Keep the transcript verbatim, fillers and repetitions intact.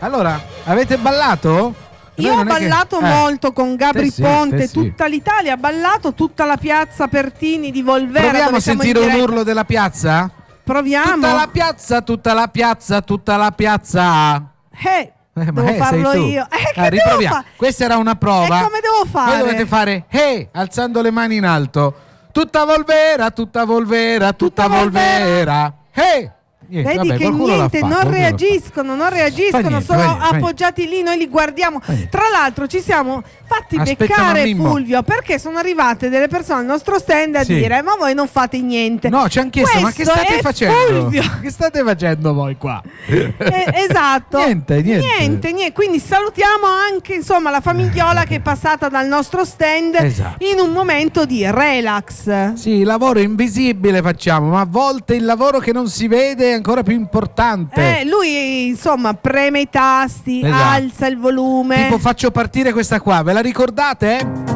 Allora, avete ballato? Io ho ballato che... molto eh. con Gabri sì, Ponte, sì. tutta l'Italia ha ballato, tutta la piazza Pertini di Volvera. Proviamo a sentire un urlo della piazza? Proviamo. Tutta la piazza, tutta la piazza, tutta la piazza. Eh, Eh, devo eh, farlo sei tu. io. Eh, che Ah, devo riproviamo. fa- Questa era una prova. E come devo fare? Voi dovete fare hey, alzando le mani in alto. Tutta Volvera, tutta Volvera, tutta, Tutta Volvera. Hey! Niente, Vedi vabbè, che qualcuno l'ha niente, fatto, non qualcuno l'ha reagiscono, non reagiscono, Fa niente, sono fa niente, fa appoggiati lì, noi li guardiamo. niente. Tra l'altro ci siamo fatti Aspettano beccare, Mimmo. Fulvio, perché sono arrivate delle persone al nostro stand a Sì. dire ma voi non fate niente. No, ci hanno chiesto, ma che Questo state è facendo? Fulvio. Che state facendo voi qua? Eh, esatto. Niente, niente. niente, niente. Quindi salutiamo anche insomma la famigliola che è passata dal nostro stand Esatto. in un momento di relax. Sì, lavoro invisibile facciamo, ma a volte il lavoro che non si vede è ancora più importante. Eh, lui insomma preme i tasti, Esatto. alza il volume. Tipo faccio partire questa qua, ve la ricordate?